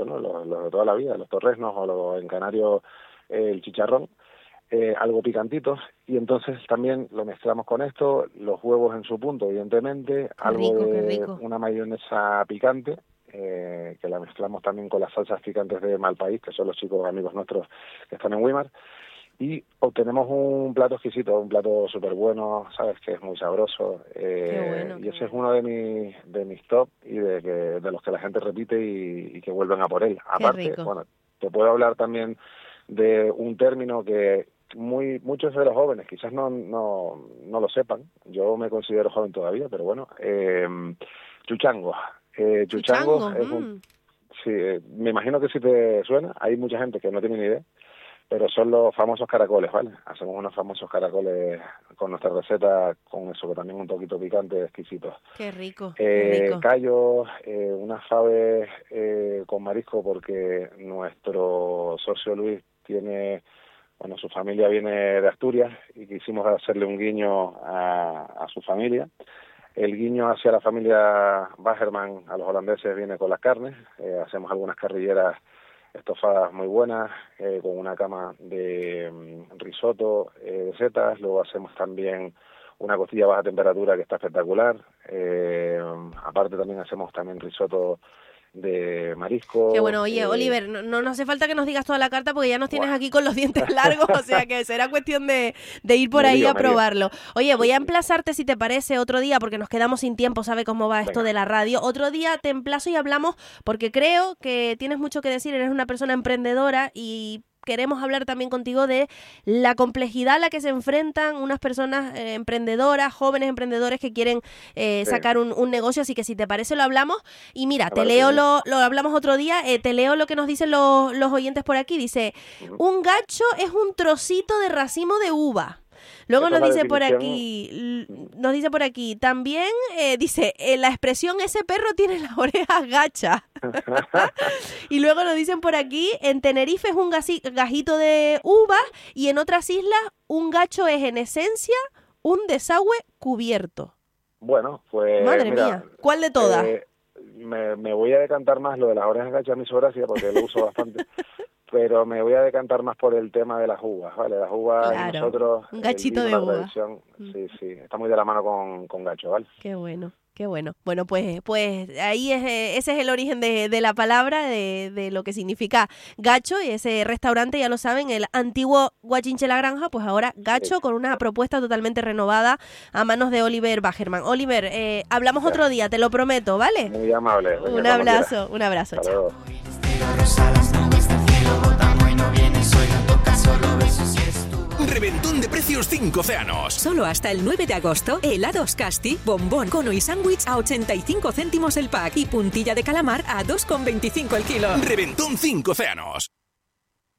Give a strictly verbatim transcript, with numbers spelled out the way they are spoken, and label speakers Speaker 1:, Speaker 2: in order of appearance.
Speaker 1: clásicos, ¿no? Los, los de toda la vida, los torresnos o los, en canario eh, el chicharrón, eh, algo picantitos, y entonces también lo mezclamos con esto, los huevos en su punto, evidentemente,
Speaker 2: Qué
Speaker 1: algo
Speaker 2: rico, qué
Speaker 1: de
Speaker 2: rico.
Speaker 1: una mayonesa picante, eh, que la mezclamos también con las salsas picantes de Malpaís, que son los chicos amigos nuestros que están en Weimar, y obtenemos un plato exquisito, un plato súper bueno, ¿sabes? Que es muy sabroso. Eh,
Speaker 2: Qué bueno,
Speaker 1: y
Speaker 2: qué
Speaker 1: ese es
Speaker 2: bueno.
Speaker 1: uno de mis, de mis top y de, que, de los que la gente repite y, y que vuelven a por él. Aparte,
Speaker 2: rico.
Speaker 1: bueno, te puedo hablar también de un término que muy muchos de los jóvenes quizás no, no, no lo sepan. Yo me considero joven todavía, pero bueno. Eh, chuchango. Eh, chuchango,
Speaker 2: Chuchango,
Speaker 1: es un...
Speaker 2: mm.
Speaker 1: Sí, eh, me imagino que sí te suena. Hay mucha gente que no tiene ni idea, pero son los famosos caracoles, ¿vale? Hacemos unos famosos caracoles con nuestra receta, con eso, que también un poquito picante, exquisitos.
Speaker 2: Qué rico,
Speaker 1: Eh,
Speaker 2: qué rico.
Speaker 1: callos, eh, unas faves eh, con marisco, porque nuestro socio Luis tiene, bueno, su familia viene de Asturias y quisimos hacerle un guiño a, a su familia. El guiño hacia la familia Bajerman, a los holandeses, viene con las carnes. Eh, hacemos algunas carrilleras estofadas muy buenas, eh, con una cama de um, risotto eh, de setas. Luego hacemos también una costilla a baja temperatura que está espectacular. Eh, aparte también hacemos también risotto de marisco.
Speaker 2: Qué bueno. Oye,
Speaker 1: eh,
Speaker 2: Oliver, no, no hace falta que nos digas toda la carta porque ya nos tienes
Speaker 1: buah.
Speaker 2: aquí con los dientes largos, o sea que será cuestión de, de ir por
Speaker 1: Me
Speaker 2: ahí
Speaker 1: lío,
Speaker 2: a
Speaker 1: me lío.
Speaker 2: probarlo. Oye, voy
Speaker 1: Sí,
Speaker 2: a
Speaker 1: sí.
Speaker 2: emplazarte, si te parece, otro día, porque nos quedamos sin tiempo, ¿sabe cómo va esto
Speaker 1: Venga.
Speaker 2: de la radio? Otro día te emplazo y hablamos, porque creo que tienes mucho que decir, eres una persona emprendedora y queremos hablar también contigo de la complejidad a la que se enfrentan unas personas eh, emprendedoras, jóvenes emprendedores que quieren eh,
Speaker 1: Sí.
Speaker 2: sacar un, un negocio, así que si te parece lo hablamos. Y mira,
Speaker 1: Me
Speaker 2: te
Speaker 1: parece
Speaker 2: leo
Speaker 1: bien.
Speaker 2: lo, lo hablamos otro día, eh, te leo lo que nos dicen los, los oyentes por aquí. Dice,
Speaker 1: Ujú.
Speaker 2: un gacho es un trocito de racimo de uva. Luego
Speaker 1: Esa
Speaker 2: nos
Speaker 1: es la
Speaker 2: dice por
Speaker 1: definición.
Speaker 2: aquí, l- nos dice por aquí, también eh, dice, eh, la expresión ese perro tiene las orejas gachas. Y luego nos dicen por aquí, en Tenerife es un gasi- gajito de uva y en otras islas un gacho es en esencia un desagüe cubierto.
Speaker 1: Bueno, pues
Speaker 2: Madre
Speaker 1: mira,
Speaker 2: mía, ¿cuál de todas?
Speaker 1: eh, me, me voy a decantar más, lo de las orejas gachas a mí hizo gracia porque lo uso bastante, pero me voy a decantar más por el tema de las uvas, ¿vale? Las uvas,
Speaker 2: Claro,
Speaker 1: y nosotros,
Speaker 2: un
Speaker 1: el
Speaker 2: gachito
Speaker 1: vino,
Speaker 2: de
Speaker 1: la
Speaker 2: uva.
Speaker 1: tradición, sí, sí, está muy de la mano con, con gacho, ¿vale?
Speaker 2: Qué bueno, qué bueno. Bueno, pues, pues ahí es, eh, ese es el origen de, de la palabra, de, de lo que significa gacho, y ese restaurante, ya lo saben, el antiguo Guachinche La Granja, pues ahora gacho,
Speaker 1: Sí.
Speaker 2: con una propuesta totalmente renovada a manos de Oliver Bajerman. Oliver, eh, hablamos
Speaker 1: Ya.
Speaker 2: otro día, te lo prometo, ¿vale?
Speaker 1: Muy amable. Venga,
Speaker 2: Un
Speaker 1: cuando
Speaker 2: abrazo,
Speaker 1: quieras.
Speaker 2: un abrazo,
Speaker 1: Hasta
Speaker 2: chao.
Speaker 1: luego.
Speaker 3: Reventón de precios cinco océanos.
Speaker 4: Solo hasta el nueve de agosto, helados Casti, bombón, cono y sándwich a ochenta y cinco céntimos el pack y puntilla de calamar a dos con veinticinco el kilo.
Speaker 3: Reventón cinco océanos.